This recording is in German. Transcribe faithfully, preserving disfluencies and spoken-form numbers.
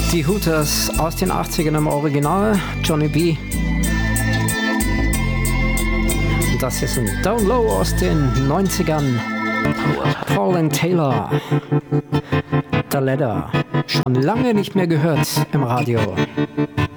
Die Hooters aus den achtzigern im Original, Johnny B. Das ist ein Down Low aus den neunzigern, Paul and Taylor, The Ladder. Schon lange nicht mehr gehört im Radio.